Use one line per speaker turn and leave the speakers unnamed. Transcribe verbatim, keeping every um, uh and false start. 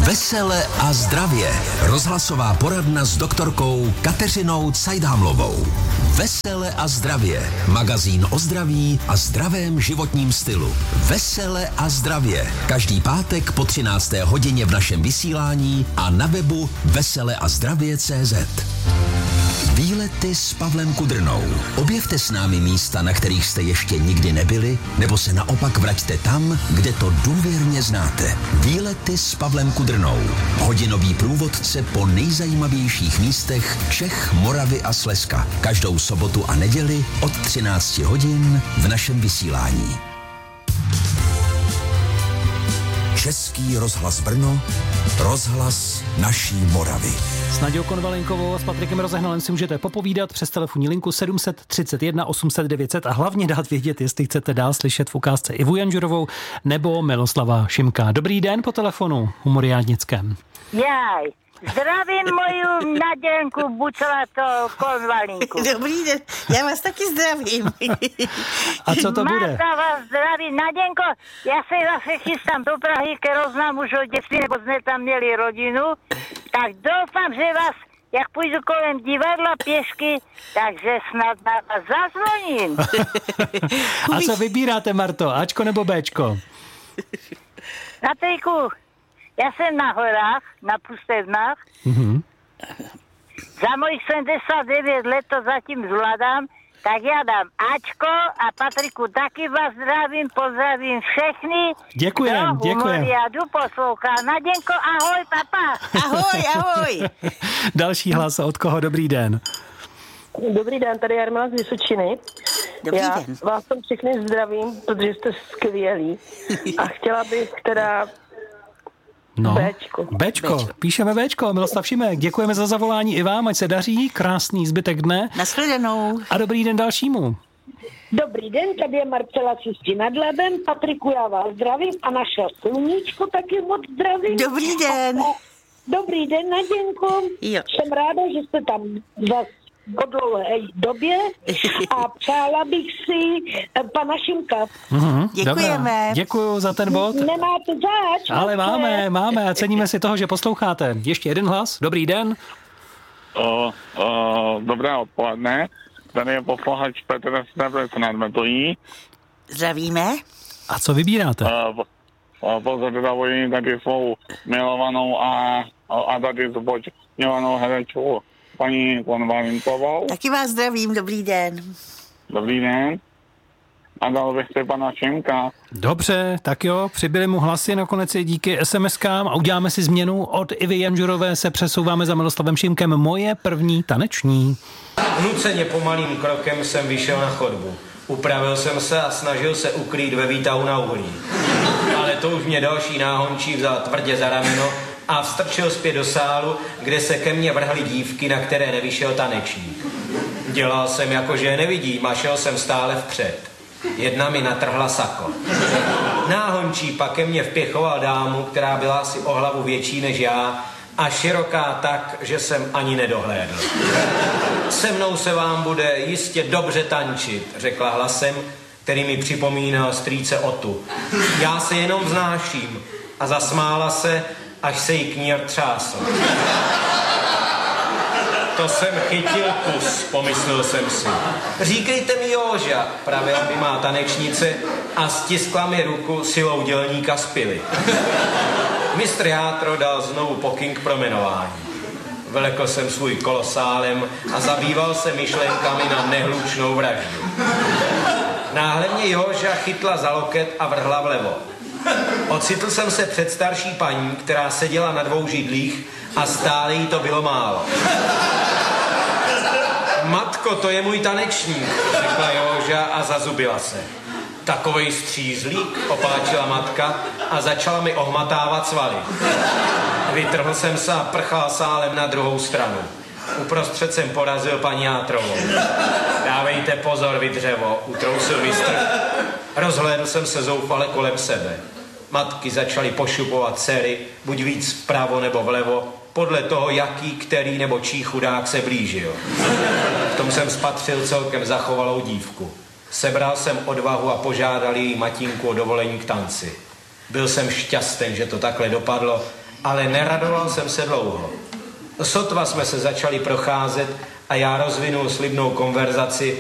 Vesele a zdravě. Rozhlasová poradna s doktorkou Kateřinou Cajdhamlovou. Vesele a zdravě. Magazín o zdraví a zdravém životním stylu. Vesele a zdravě. Každý pátek po třinácté hodině v našem vysílání a na webu veseleazdravě tečka cé zet. Výlety s Pavlem Kudrnou. Objevte s námi místa, na kterých jste ještě nikdy nebyli, nebo se naopak vraťte tam, kde to důvěrně znáte. Výlety s Pavlem Kudrnou. Hodinový průvodce po nejzajímavějších místech Čech, Moravy a Slezska. Každou sobotu a neděli od třinácti hodin v našem vysílání. Český rozhlas Brno, rozhlas naší Moravy.
S Naďou Konvalinkovou a s Patrikem Rozehnalem si můžete popovídat přes telefonní linku sedm set třicet jedna osm set devět set a hlavně dát vědět, jestli chcete dál slyšet v ukázce Ivu Janžurovou nebo Miloslava Šimka. Dobrý den po telefonu u Moriádnickém.
Jaj, zdravím moju Naděnku Bucelatou Konvalinku.
Dobrý den, já vás taky zdravím.
A co to bude?
Marta vás zdraví. Naděnko, já se zase chystám do Prahy, kterou znám už od dětství, nebo jsme tam měli rodinu, tak doufám, že vás, jak půjdu kolem divadla pěšky, takže snad na vás zazvoním.
A co vybíráte, Marto, Ačko nebo Béčko?
Patriku, já jsem na horách, na Pustevnách.
Mhm.
Za mojich sedmdesát devět let to zatím zvládám, tak já dám Ačko a Patriku taky vás zdravím, pozdravím všechny.
Děkujem,
kdo
děkujem.
Humoriádu poslouchá. Naděnko, ahoj, papa.
Ahoj, ahoj.
Další hlas, od koho? Dobrý den.
Dobrý den, tady Jarmila z Vysočiny.
Dobrý
Já
den.
vás tam všechny zdravím, protože jste skvělí. A chtěla bych teda
No.
Béčko.
Béčko.
Béčko.
Píšeme Béčko. Miloslav Šimek, děkujeme za zavolání i vám, ať se daří, krásný zbytek dne.
Nashledanou.
A dobrý den dalšímu.
Dobrý den, tady je Marcela Cistí nad Labem. Patriku, já vás zdravím a naše sluníčko taky moc zdravím.
Dobrý den.
A, dobrý den, Naděnko.
Jo.
Jsem ráda, že jste tam zase po dlouhé době a přála bych si eh, pana Šimka.
Mhm,
Děkujeme.
dobrá. Děkuju za ten bod.
Nemáte zač?
Ale máme, máme a ceníme si toho, že posloucháte. Ještě jeden hlas. Dobrý den.
O, o, dobré odpoledne. Tady je posluchač Petr Steblec nad Metují.
Zdravíme.
A co vybíráte?
Pozdravuji tady svou milovanou a, a tady zbočňovanou herečku paní Konvalinkovou.
Taky vás zdravím, dobrý den.
Dobrý den. A dal bych si pana Šimka.
Dobře, tak jo, přibyly mu hlasy, nakonec i díky es em eskám a uděláme si změnu. Od Ivy Janžurové se přesouváme za Miloslavem Šimkem. Moje první taneční.
Nuceně pomalým krokem jsem vyšel na chodbu. Upravil jsem se a snažil se ukrýt ve výtahu na uhlí. Ale to už mě další náhončí vzal tvrdě za rameno a vstrčil zpět do sálu, kde se ke mně vrhly dívky, na které nevyšel tanečník. Dělal jsem jako, že je nevidím a šel jsem stále vpřed. Jedna mi natrhla sako. Náhončí pak ke mně vpěchoval dámu, která byla asi o hlavu větší než já a široká tak, že jsem ani nedohlédl. Se mnou se vám bude jistě dobře tančit, řekla hlasem, který mi připomínal strýce Otu. Já se jenom vznáším a zasmála se, až se jí knír třásl. To jsem chytil kus, pomyslel jsem si. Říkejte mi Joža, pravila mi má tanečnice a stiskla mi ruku silou dělníka z pily. Mistr Játro dal znovu pokyn k promenování. Vlekl jsem svůj kolosálem a zabýval se myšlenkami na nehlučnou vraždu. Náhle mě Joža chytla za loket a vrhla vlevo. Ocitl jsem se před starší paní, která seděla na dvou židlích a stále jí to bylo málo. Matko, to je můj tanečník, řekla Joža a zazubila se. Takovej střízlík, opáčila matka a začala mi ohmatávat svaly. Vytrhl jsem se a prchal sálem na druhou stranu. Uprostřed jsem porazil paní Játrovou. Dávejte pozor, vy dřevo, utrousil mistr. Rozhlédl jsem se zoufale kolem sebe. Matky začaly pošupovat dcery, buď víc vpravo nebo vlevo, podle toho, jaký, který nebo čí chudák se blížil. V tom jsem spatřil celkem zachovalou dívku. Sebral jsem odvahu a požádal její matinku o dovolení k tanci. Byl jsem šťastný, že to takhle dopadlo ale neradoval jsem se dlouho. Sotva jsme se začali procházet a já rozvinul slibnou konverzaci